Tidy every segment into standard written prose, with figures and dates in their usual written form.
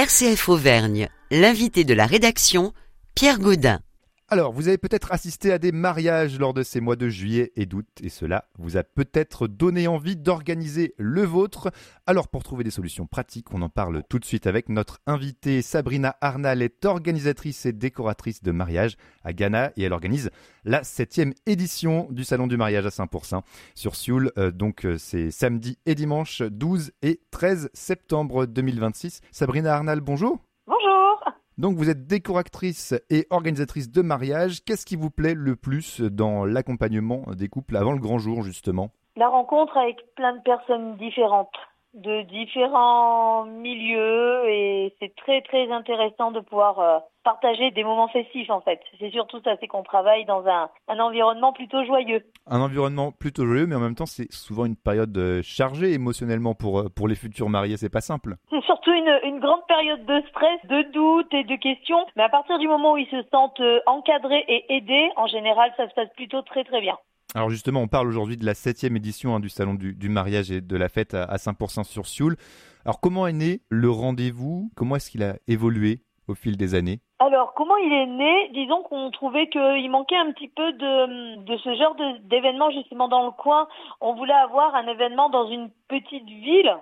RCF Auvergne, l'invité de la rédaction, Pierre Gaudin. Alors, vous avez peut-être assisté à des mariages lors de ces mois de juillet et d'août, et cela vous a peut-être donné envie d'organiser le vôtre. Alors, pour trouver des solutions pratiques, on en parle tout de suite avec notre invitée. Sabrina Arnal est organisatrice et décoratrice de mariage à Ghana, et elle organise la 7e édition du Salon du mariage à Saint-Pourçain sur Sioule. C'est samedi et dimanche 12 et 13 septembre 2026. Sabrina Arnal, bonjour. Bonjour. Donc vous êtes décoratrice et organisatrice de mariage. Qu'est-ce qui vous plaît le plus dans l'accompagnement des couples avant le grand jour justement ? La rencontre avec plein de personnes différentes, de différents milieux, et c'est très très intéressant de pouvoir partager des moments festifs en fait. C'est surtout ça, c'est qu'on travaille dans un environnement plutôt joyeux. Un environnement plutôt joyeux, mais en même temps c'est souvent une période chargée émotionnellement pour les futurs mariés, c'est pas simple. C'est surtout une grande période de stress, de doute et de questions, mais à partir du moment où ils se sentent encadrés et aidés, en général ça se passe plutôt très très bien. Alors justement, on parle aujourd'hui de la 7e édition du Salon du mariage et de la fête à Saint-Pourçain-sur-Sioule. Alors comment est né le rendez-vous ? Comment est-ce qu'il a évolué au fil des années ? Alors, comment il est né ? Disons qu'on trouvait qu'il manquait un petit peu de ce genre d'événement justement dans le coin. On voulait avoir un événement dans une petite ville,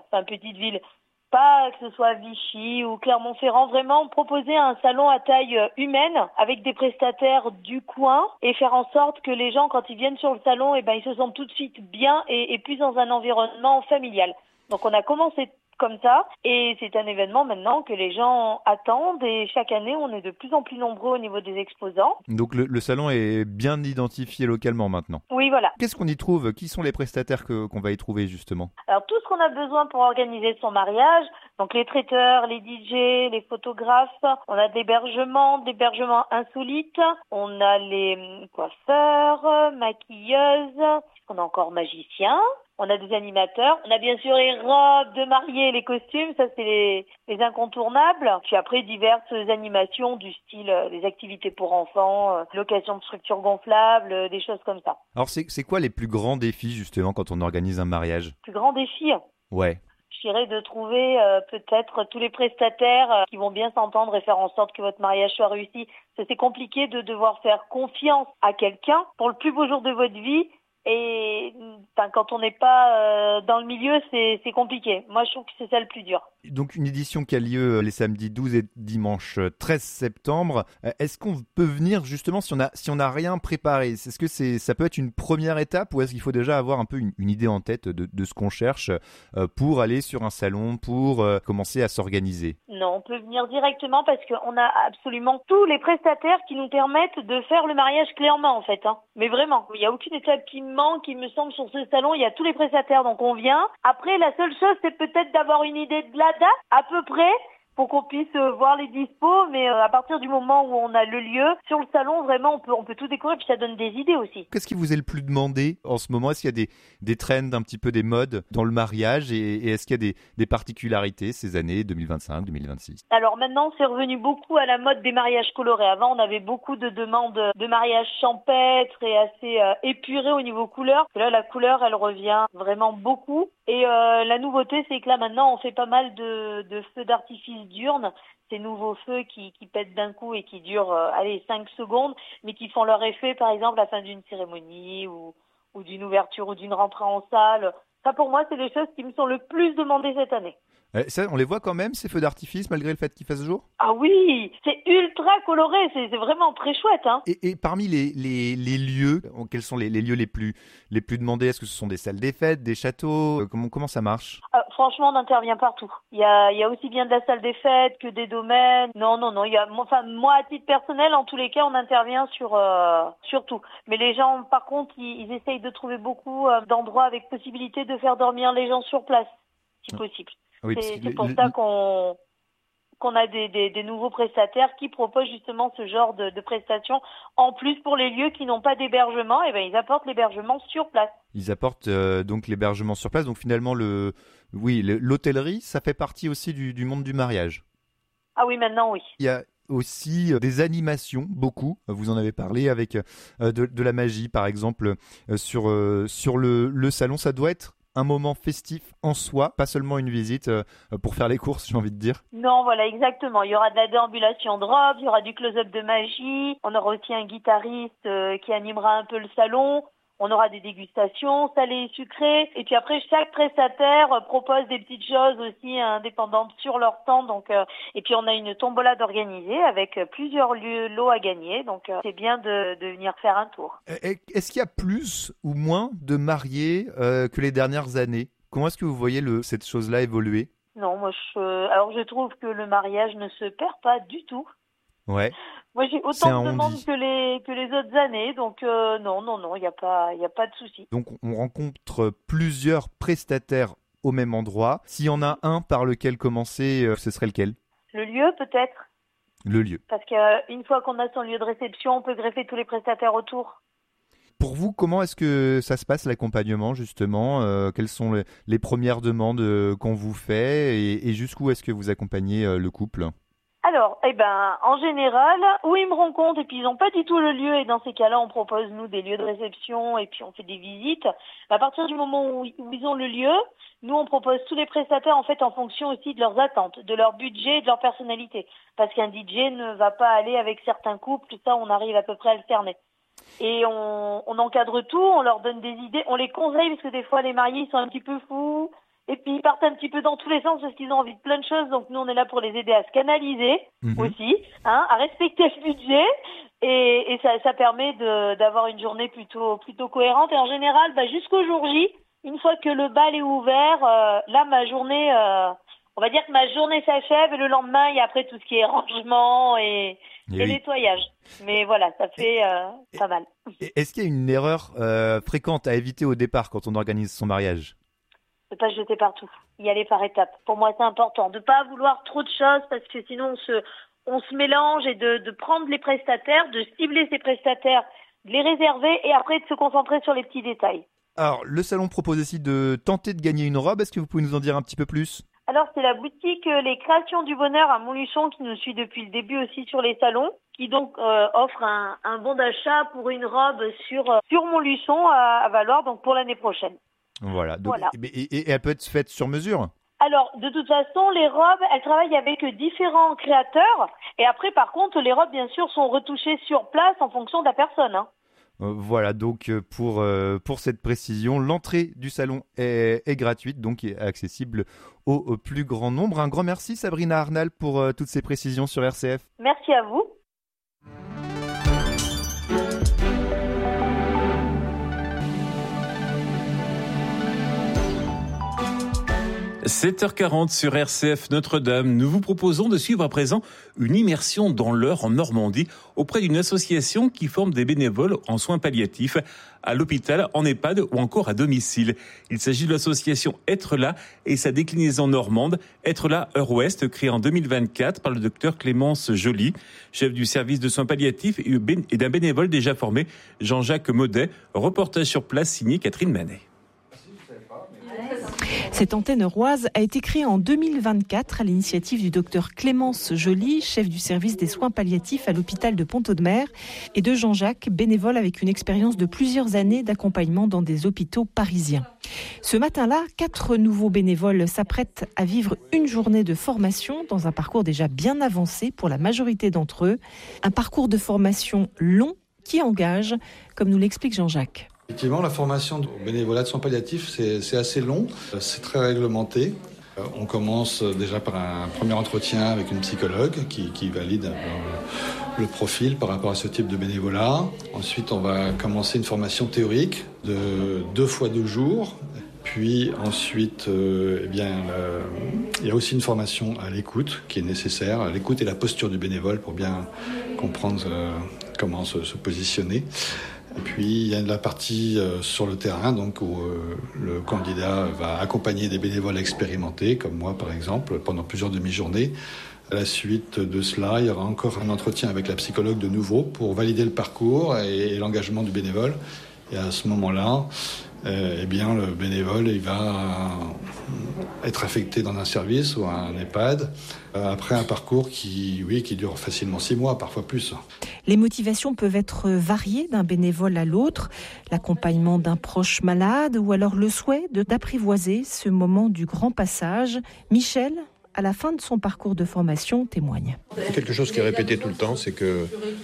pas que ce soit Vichy ou Clermont-Ferrand, vraiment proposer un salon à taille humaine avec des prestataires du coin et faire en sorte que les gens, quand ils viennent sur le salon, ils se sentent tout de suite bien et plus dans un environnement familial. Donc on a commencé comme ça, et c'est un événement maintenant que les gens attendent, et chaque année on est de plus en plus nombreux au niveau des exposants. Donc le salon est bien identifié localement maintenant. Oui, voilà. Qu'est-ce qu'on y trouve ? Qui sont les prestataires qu'on va y trouver justement ? Alors tout ce qu'on a besoin pour organiser son mariage, donc les traiteurs, les DJ, les photographes, on a d'hébergements insolites, on a les coiffeurs, maquilleuses, on a encore magiciens. On a des animateurs, on a bien sûr les robes de mariée, les costumes, ça c'est les incontournables. Puis après diverses animations du style des activités pour enfants, location de structures gonflables, des choses comme ça. Alors c'est quoi les plus grands défis justement quand on organise un mariage ? Plus grand défi ? Ouais. Je dirais de trouver peut-être tous les prestataires qui vont bien s'entendre et faire en sorte que votre mariage soit réussi. C'est compliqué de devoir faire confiance à quelqu'un pour le plus beau jour de votre vie. Et quand on n'est pas dans le milieu, c'est compliqué. Moi, je trouve que c'est ça le plus dur. Donc une édition qui a lieu les samedis 12 et dimanche 13 septembre. Est-ce qu'on peut venir justement si on a rien préparé ? Est-ce que ça peut être une première étape ou est-ce qu'il faut déjà avoir un peu une idée en tête de ce qu'on cherche pour aller sur un salon, pour commencer à s'organiser ? Non, on peut venir directement parce qu'on a absolument tous les prestataires qui nous permettent de faire le mariage clairement en fait. Mais vraiment, il n'y a aucune étape qui manque, il me semble, sur ce salon. Il y a tous les prestataires, donc on vient. Après, la seule chose, c'est peut-être d'avoir une idée de la date, à peu près, pour qu'on puisse voir les dispos, mais à partir du moment où on a le lieu, sur le salon, vraiment, on peut tout découvrir, puis ça donne des idées aussi. Qu'est-ce qui vous est le plus demandé en ce moment ? Est-ce qu'il y a des trends, un petit peu des modes dans le mariage et est-ce qu'il y a des particularités ces années 2025, 2026 ? Alors maintenant, c'est revenu beaucoup à la mode des mariages colorés. Avant, on avait beaucoup de demandes de mariages champêtres et assez épurés au niveau couleur. Et là, la couleur, elle revient vraiment beaucoup. Et la nouveauté, c'est que là, maintenant, on fait pas mal de feux d'artifice diurnes, ces nouveaux feux qui pètent d'un coup et qui durent 5 secondes, mais qui font leur effet, par exemple, à la fin d'une cérémonie ou d'une ouverture ou d'une rentrée en salle. Ça, pour moi, c'est les choses qui me sont le plus demandées cette année. Ça, on les voit quand même, ces feux d'artifice, malgré le fait qu'il fasse jour ? Ah oui, c'est ultra coloré, c'est vraiment très chouette. Hein. Et parmi les lieux, quels sont les lieux les plus demandés ? Est-ce que ce sont des salles des fêtes, des châteaux ? Comment ça marche ? Franchement, on intervient partout. Il y a aussi bien de la salle des fêtes que des domaines. Non. Moi, à titre personnel, en tous les cas, on intervient sur tout. Mais les gens, par contre, ils essayent de trouver beaucoup d'endroits avec possibilité de faire dormir les gens sur place, si possible. Oui, c'est pour ça qu'on a des nouveaux prestataires qui proposent justement ce genre de prestations. En plus, pour les lieux qui n'ont pas d'hébergement, ils apportent l'hébergement sur place. Ils apportent donc l'hébergement sur place. Donc finalement, l'hôtellerie, ça fait partie aussi du monde du mariage. Ah oui, maintenant oui. Il y a aussi des animations, beaucoup. Vous en avez parlé avec de la magie, par exemple, sur le salon. Ça doit être un moment festif en soi, pas seulement une visite pour faire les courses, j'ai envie de dire. Non, voilà, exactement. Il y aura de la déambulation de robes, il y aura du close-up de magie, on aura aussi un guitariste qui animera un peu le salon. On aura des dégustations salées et sucrées. Et puis après, chaque prestataire propose des petites choses aussi indépendantes sur leur stand. Donc, et puis on a une tombola d'organiser avec plusieurs lots à gagner. Donc c'est bien de venir faire un tour. Est-ce qu'il y a plus ou moins de mariés que les dernières années ? Comment est-ce que vous voyez cette chose-là évoluer ? Non, alors je trouve que le mariage ne se perd pas du tout. Ouais. Moi, j'ai autant de demandes que les autres années, donc non, il y a pas de souci. Donc, on rencontre plusieurs prestataires au même endroit. S'il y en a un par lequel commencer, ce serait lequel ? Le lieu, peut-être. Le lieu. Parce qu'une fois qu'on a son lieu de réception, on peut greffer tous les prestataires autour. Pour vous, comment est-ce que ça se passe l'accompagnement justement ? Quelles sont les premières demandes qu'on vous fait et jusqu'où est-ce que vous accompagnez le couple ? Alors, en général, où ils me rencontrent et puis ils n'ont pas du tout le lieu et dans ces cas-là, on propose nous des lieux de réception et puis on fait des visites. À partir du moment où ils ont le lieu, nous on propose tous les prestataires en fait en fonction aussi de leurs attentes, de leur budget et de leur personnalité. Parce qu'un DJ ne va pas aller avec certains couples, tout ça on arrive à peu près à le cerner. Et on encadre tout, on leur donne des idées, on les conseille parce que des fois les mariés ils sont un petit peu fous. Et puis ils partent un petit peu dans tous les sens parce qu'ils ont envie de plein de choses. Donc nous on est là pour les aider à se canaliser aussi, à respecter le budget. Et ça permet d'avoir une journée plutôt cohérente. Et en général, jusqu'au jour J, une fois que le bal est ouvert, là ma journée, on va dire que ma journée s'achève et le lendemain il y a après tout ce qui est rangement et nettoyage. Mais voilà, ça fait pas mal. Est-ce qu'il y a une erreur fréquente à éviter au départ quand on organise son mariage ? De pas se jeter partout, y aller par étapes. Pour moi, c'est important de pas vouloir trop de choses parce que sinon on se mélange et de prendre les prestataires, de cibler ces prestataires, de les réserver et après de se concentrer sur les petits détails. Alors, le salon propose aussi de tenter de gagner une robe. Est-ce que vous pouvez nous en dire un petit peu plus ? Alors, c'est la boutique Les Créations du Bonheur à Montluçon qui nous suit depuis le début aussi sur les salons, qui donc offre un bon d'achat pour une robe sur Montluçon à valoir donc pour l'année prochaine. Voilà. Donc, et elle peut être faite sur mesure ? Alors, de toute façon, les robes, elles travaillent avec différents créateurs. Et après, par contre, les robes, bien sûr, sont retouchées sur place en fonction de la personne. Voilà, donc pour cette précision, l'entrée du salon est gratuite, donc est accessible au plus grand nombre. Un grand merci Sabrina Arnal pour toutes ces précisions sur RCF. Merci à vous. « 7h40 sur RCF Notre-Dame. Nous vous proposons de suivre à présent une immersion dans l'Eure en Normandie auprès d'une association qui forme des bénévoles en soins palliatifs à l'hôpital, en EHPAD ou encore à domicile. Il s'agit de l'association Être là et sa déclinaison normande, Être là Eure-Ouest, créée en 2024 par le docteur Clémence Joly, chef du service de soins palliatifs et d'un bénévole déjà formé, Jean-Jacques Maudet. Reportage sur place signé Catherine Manet. Cette antenne euroise a été créée en 2024 à l'initiative du docteur Clémence Joly, chef du service des soins palliatifs à l'hôpital de Pont-Audemer, et de Jean-Jacques, bénévole avec une expérience de plusieurs années d'accompagnement dans des hôpitaux parisiens. Ce matin-là, 4 nouveaux bénévoles s'apprêtent à vivre une journée de formation dans un parcours déjà bien avancé pour la majorité d'entre eux. Un parcours de formation long qui engage, comme nous l'explique Jean-Jacques. Effectivement, la formation au bénévolat de soins palliatifs, c'est assez long, c'est très réglementé. On commence déjà par un premier entretien avec une psychologue qui valide le profil par rapport à ce type de bénévolat. Ensuite, on va commencer une formation théorique de 2 fois 2 jours. Puis ensuite, il y a aussi une formation à l'écoute qui est nécessaire, à l'écoute et la posture du bénévole pour bien comprendre comment se positionner. Et puis il y a la partie sur le terrain, donc où le candidat va accompagner des bénévoles expérimentés, comme moi par exemple, pendant plusieurs demi-journées. À la suite de cela, il y aura encore un entretien avec la psychologue de nouveau pour valider le parcours et l'engagement du bénévole. Et à ce moment-là, eh bien le bénévole il va être affecté dans un service ou un EHPAD après un parcours qui dure facilement 6 mois, parfois plus. Les motivations peuvent être variées d'un bénévole à l'autre, l'accompagnement d'un proche malade ou alors le souhait d'apprivoiser ce moment du grand passage. Michel, à la fin de son parcours de formation, témoigne. Quelque chose qui est répété tout le temps, c'est que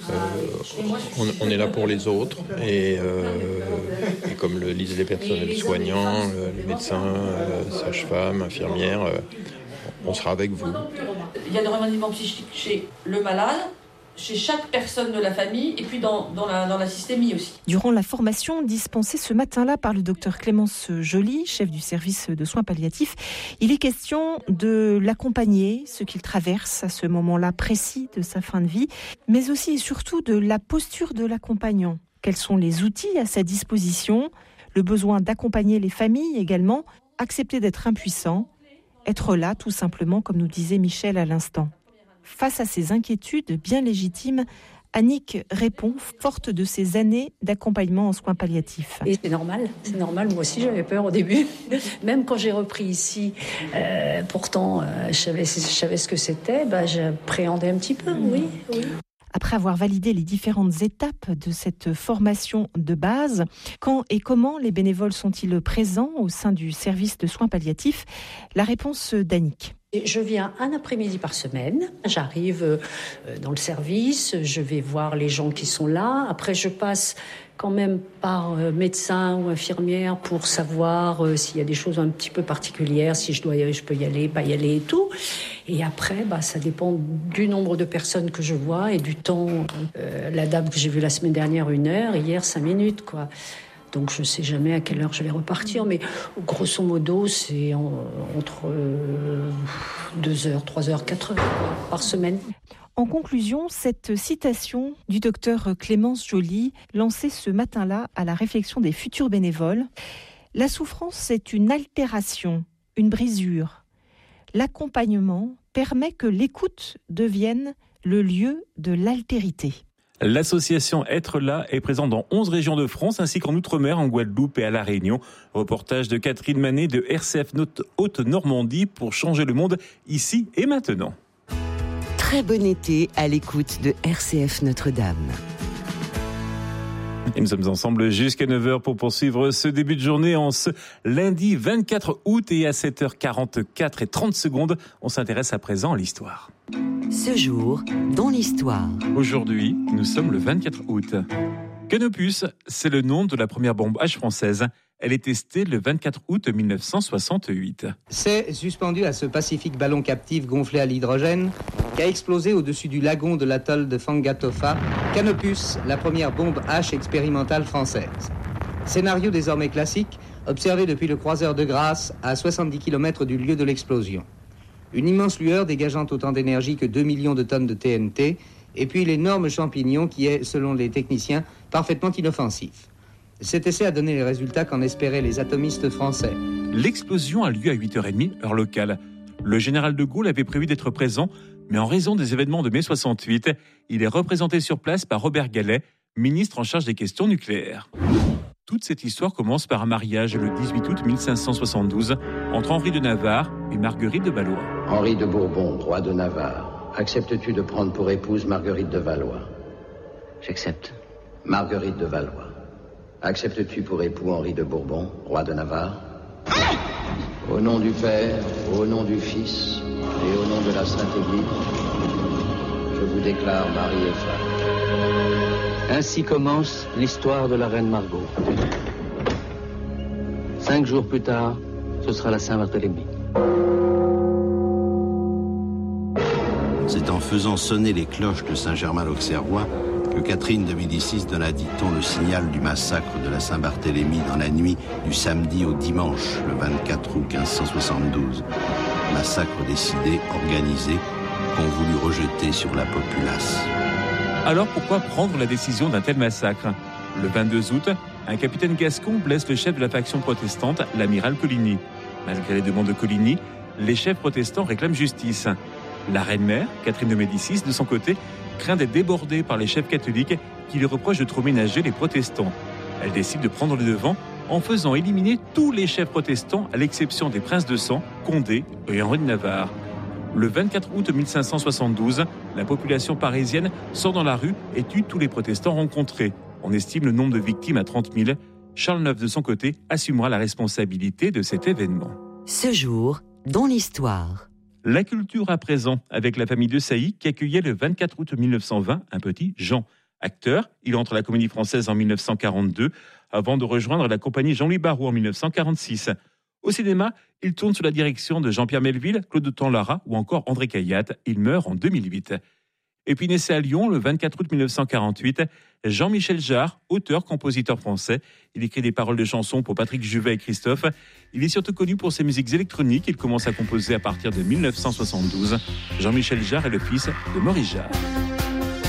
on est là pour les autres et comme le disaient les personnels soignants, les médecins, sages-femmes, infirmières, on sera avec vous. Il y a des remaniements psychiques chez le malade, chez chaque personne de la famille et puis dans la systémie aussi. Durant la formation dispensée ce matin-là par le docteur Clémence Joly, chef du service de soins palliatifs, il est question de l'accompagner, ce qu'il traverse à ce moment-là précis de sa fin de vie, mais aussi et surtout de la posture de l'accompagnant. Quels sont les outils à sa disposition, le besoin d'accompagner les familles également, accepter d'être impuissant, être là tout simplement comme nous disait Michel à l'instant. Face à ces inquiétudes bien légitimes, Annick répond, forte de ses années d'accompagnement en soins palliatifs. Et c'est normal, moi aussi j'avais peur au début. Même quand j'ai repris ici, pourtant je savais ce que c'était, j'appréhendais un petit peu, oui. Après avoir validé les différentes étapes de cette formation de base, quand et comment les bénévoles sont-ils présents au sein du service de soins palliatifs ? La réponse d'Annick. Je viens un après-midi par semaine, j'arrive dans le service, je vais voir les gens qui sont là. Après, je passe quand même par médecin ou infirmière pour savoir s'il y a des choses un petit peu particulières, si je peux y aller, pas y aller et tout. Et après, ça dépend du nombre de personnes que je vois et du temps. La dame que j'ai vue la semaine dernière, 1 heure, hier 5 minutes, quoi. Donc je ne sais jamais à quelle heure je vais repartir, mais grosso modo, c'est entre 2 heures, 3 heures, 4 heures par semaine. En conclusion, cette citation du docteur Clémence Joly, lancée ce matin-là à la réflexion des futurs bénévoles. La souffrance, c'est une altération, une brisure. L'accompagnement permet que l'écoute devienne le lieu de l'altérité. L'association Être là est présente dans 11 régions de France ainsi qu'en Outre-mer, en Guadeloupe et à La Réunion. Reportage de Catherine Manet de RCF Haute-Normandie pour changer le monde ici et maintenant. Très bon été à l'écoute de RCF Notre-Dame. Et nous sommes ensemble jusqu'à 9h pour poursuivre ce début de journée en ce lundi 24 août et à 7h44 et 30 secondes. On s'intéresse à présent à l'histoire. Ce jour, dans l'histoire. Aujourd'hui, nous sommes le 24 août. Canopus, c'est le nom de la première bombe H française. Elle est testée le 24 août 1968. C'est suspendu à ce pacifique ballon captif gonflé à l'hydrogène qui a explosé au-dessus du lagon de l'atoll de Fangatofa, Canopus, la première bombe H expérimentale française. Scénario désormais classique, observé depuis le croiseur de Grasse à 70 km du lieu de l'explosion. Une immense lueur dégageant autant d'énergie que 2 millions de tonnes de TNT, et puis l'énorme champignon qui est, selon les techniciens, parfaitement inoffensif. Cet essai a donné les résultats qu'en espéraient les atomistes français. L'explosion a lieu à 8h30, heure locale. Le général de Gaulle avait prévu d'être présent, mais en raison des événements de mai 68, il est représenté sur place par Robert Gallet, ministre en charge des questions nucléaires. Toute cette histoire commence par un mariage le 18 août 1572 entre Henri de Navarre et Marguerite de Valois. Henri de Bourbon, roi de Navarre, acceptes-tu de prendre pour épouse Marguerite de Valois ? J'accepte. Marguerite de Valois, acceptes-tu pour époux Henri de Bourbon, roi de Navarre ? Au nom du Père, au nom du Fils et au nom de la Sainte Église, je vous déclare mari et femme. Ainsi commence l'histoire de la reine Margot. 5 jours plus tard, ce sera la Saint-Barthélemy. C'est en faisant sonner les cloches de Saint-Germain-l'Auxerrois que Catherine de Médicis donna, dit-on, le signal du massacre de la Saint-Barthélemy dans la nuit du samedi au dimanche, le 24 août 1572. Massacre décidé, organisé, qu'on voulut rejeter sur la populace. Alors pourquoi prendre la décision d'un tel massacre ? Le 22 août, un capitaine gascon blesse le chef de la faction protestante, l'amiral Coligny. Malgré les demandes de Coligny, les chefs protestants réclament justice. La reine-mère, Catherine de Médicis, de son côté, craint d'être débordée par les chefs catholiques qui lui reprochent de trop ménager les protestants. Elle décide de prendre le devant en faisant éliminer tous les chefs protestants à l'exception des princes de sang, Condé et Henri de Navarre. Le 24 août 1572, la population parisienne sort dans la rue et tue tous les protestants rencontrés. On estime le nombre de victimes à 30 000. Charles IX, de son côté, assumera la responsabilité de cet événement. Ce jour, dans l'histoire. La culture à présent, avec la famille de Sailly qui accueillait le 24 août 1920 un petit Jean. Acteur, il entre à la Comédie Française en 1942, avant de rejoindre la compagnie Jean-Louis Barrault en 1946. Au cinéma, il tourne sous la direction de Jean-Pierre Melville, Claude Tanlara ou encore André Cayatte. Il meurt en 2008. Et puis naissait à Lyon le 24 août 1948, Jean-Michel Jarre, auteur-compositeur français. Il écrit des paroles de chansons pour Patrick Juvet et Christophe. Il est surtout connu pour ses musiques électroniques. Il commence à composer à partir de 1972. Jean-Michel Jarre est le fils de Maurice Jarre.